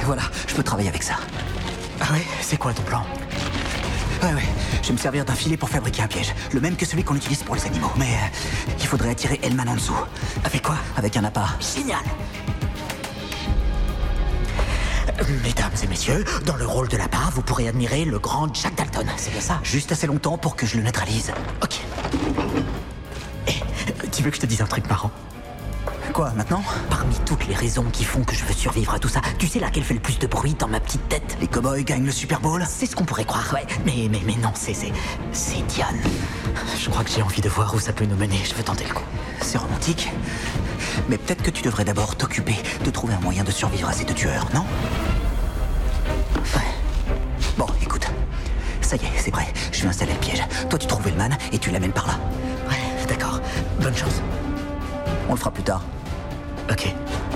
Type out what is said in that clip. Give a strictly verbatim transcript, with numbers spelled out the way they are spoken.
Voilà, je peux travailler avec ça. Ah ouais? C'est quoi ton plan? Ouais, ouais, je vais me servir d'un filet pour fabriquer un piège. Le même que celui qu'on utilise pour les animaux. Mais euh, il faudrait attirer Hellman en dessous. Avec quoi? Avec un appât. Génial! Mesdames et messieurs, dans le rôle de l'appât, vous pourrez admirer le grand Jack Dalton. C'est bien ça? Juste assez longtemps pour que je le neutralise. Ok. Et, tu veux que je te dise un truc marrant? Quoi, maintenant? Parmi toutes les raisons qui font que je veux survivre à tout ça, tu sais laquelle fait le plus de bruit dans ma petite tête? Les cow-boys gagnent le Super Bowl? C'est ce qu'on pourrait croire, ouais. Mais, mais, mais non, c'est, c'est, c'est Diane. Je crois que j'ai envie de voir où ça peut nous mener. Je veux tenter le coup. C'est romantique. Mais peut-être que tu devrais d'abord t'occuper de trouver un moyen de survivre à ces deux tueurs, non? Ouais. Bon, écoute. Ça y est, c'est prêt. Je vais installer le piège. Toi, tu trouves Hellman et tu l'amènes par là. Ouais, d'accord. Bonne chance. On le fera plus tard. Ok.